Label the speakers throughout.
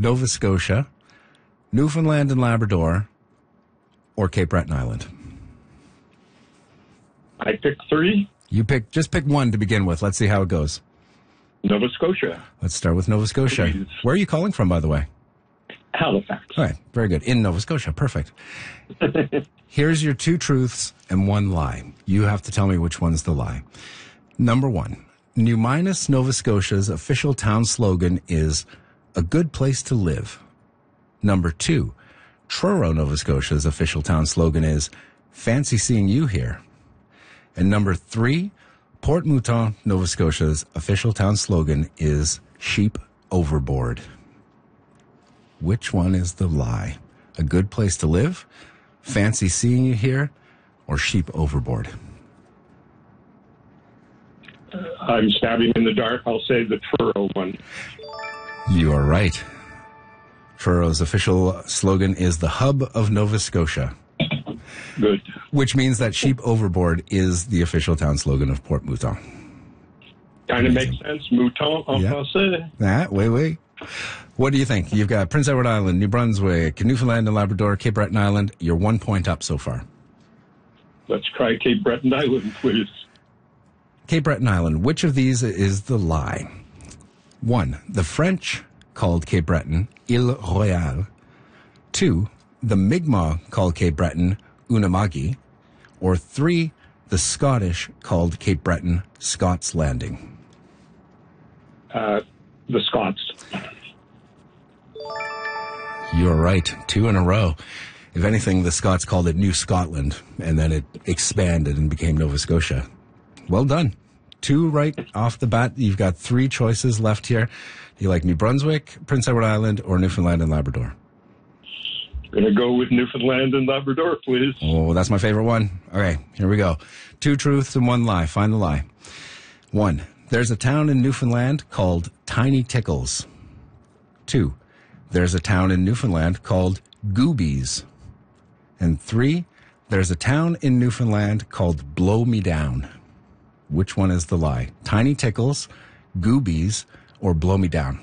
Speaker 1: Nova Scotia, Newfoundland and Labrador, or Cape Breton Island?
Speaker 2: I pick 3.
Speaker 1: Just pick one to begin with. Let's see how it goes.
Speaker 2: Nova Scotia.
Speaker 1: Let's start with Nova Scotia.
Speaker 2: Please.
Speaker 1: Where are you calling from, by the way?
Speaker 2: Halifax.
Speaker 1: All right, very good. In Nova Scotia, perfect. Here's your 2 truths and 1 lie. You have to tell me which one's the lie. Number 1, New Minas, Nova Scotia's official town slogan is "A good place to live." Number 2, Truro, Nova Scotia's official town slogan is "Fancy seeing you here." And number 3, Port Mouton, Nova Scotia's official town slogan is "Sheep overboard." Which one is the lie? A good place to live, fancy seeing you here, or sheep overboard?
Speaker 2: I'm stabbing in the dark. I'll say the Truro one.
Speaker 1: You are right. Truro's official slogan is "The hub of Nova Scotia."
Speaker 2: Good.
Speaker 1: Which means that "Sheep overboard" is the official town slogan of Port Mouton.
Speaker 2: Kind of makes sense. Mouton en français.
Speaker 1: Wait. What do you think? You've got Prince Edward Island, New Brunswick, Newfoundland and Labrador, Cape Breton Island. You're 1 point up so far.
Speaker 2: Let's try Cape Breton Island, please.
Speaker 1: Cape Breton Island. Which of these is the lie? 1, the French called Cape Breton Ile Royale. 2, the Mi'kmaq called Cape Breton Unama'ki. Or 3, the Scottish called Cape Breton Scots Landing.
Speaker 2: The Scots.
Speaker 1: You're right. 2 in a row. If anything, the Scots called it New Scotland, and then it expanded and became Nova Scotia. Well done. 2 right off the bat. You've got 3 choices left here. Do you like New Brunswick, Prince Edward Island, or Newfoundland and Labrador?
Speaker 2: Going to go with Newfoundland and Labrador, please.
Speaker 1: Oh, that's my favorite one. Okay, here we go. 2 truths and 1 lie. Find the lie. 1, there's a town in Newfoundland called Tiny Tickles. 2, there's a town in Newfoundland called Goobies. And 3, there's a town in Newfoundland called Blow Me Down. Which one is the lie? Tiny Tickles, Goobies, or Blow Me Down?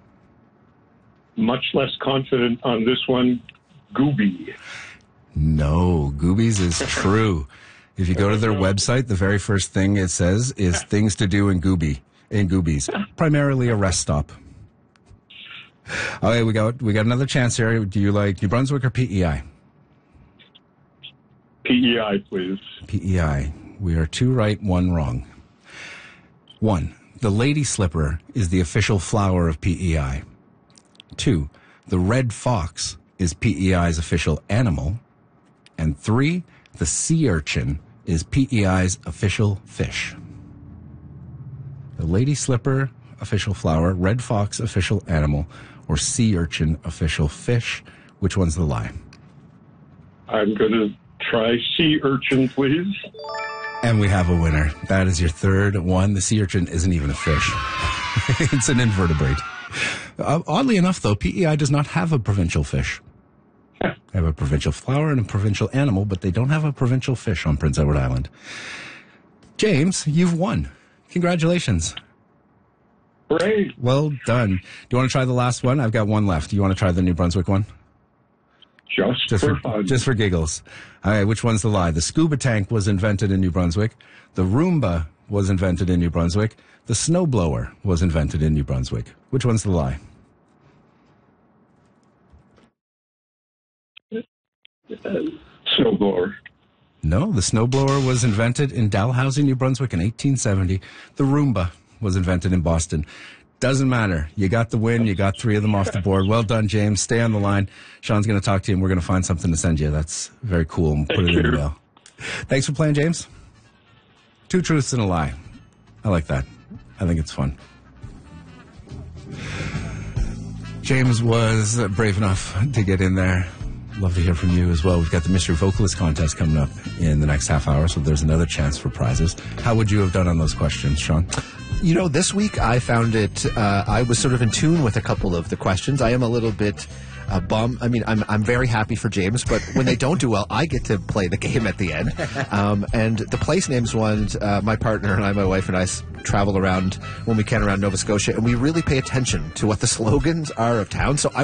Speaker 2: Much less confident on this one. Gooby.
Speaker 1: No, Goobies is true. If you go to their website, the very first thing it says is things to do in Goobies, primarily a rest stop. Okay, we got another chance here. Do you like New Brunswick or PEI?
Speaker 2: PEI, please.
Speaker 1: PEI. We are 2 right, 1 wrong. 1, the lady slipper is the official flower of PEI. 2, the red fox is PEI's official animal. And 3, the sea urchin is PEI's official fish. The lady slipper, official flower, red fox, official animal, or sea urchin, official fish. Which one's the lie?
Speaker 2: I'm going to try sea urchin, please.
Speaker 1: And we have a winner. That is your 3rd one. The sea urchin isn't even a fish. It's an invertebrate. Oddly enough, though, PEI does not have a provincial fish. They have a provincial flower and a provincial animal, but they don't have a provincial fish on Prince Edward Island. James, you've won. Congratulations.
Speaker 2: Great.
Speaker 1: Well done. Do you want to try the last one? I've got 1 left. Do you want to try the New Brunswick one?
Speaker 2: Just for fun.
Speaker 1: Just for giggles. All right, which one's the lie? The scuba tank was invented in New Brunswick. The Roomba was invented in New Brunswick. The snowblower was invented in New Brunswick. Which one's the lie?
Speaker 2: Snowblower.
Speaker 1: No, the snowblower was invented in Dalhousie, New Brunswick in 1870. The Roomba was invented in Boston. Doesn't matter. You got the win. You got 3 of them off the board. Well done, James. Stay on the line. Sean's going to talk to you, and we're going to find something to send you. That's very cool. And put it in the mail. Thanks for playing, James. 2 truths and a lie. I like that. I think it's fun. James was brave enough to get in there. Love to hear from you as well. We've got the Mystery Vocalist contest coming up in the next half hour, so there's another chance for prizes. How would you have done on those questions, Sean?
Speaker 3: You know, this week I found it, I was sort of in tune with a couple of the questions. I am a little bit bummed. I mean, I'm very happy for James, but when they don't do well, I get to play the game at the end. And the place names ones, my partner and I, my wife and I, travel around when we can around Nova Scotia, and we really pay attention to what the slogans are of town. So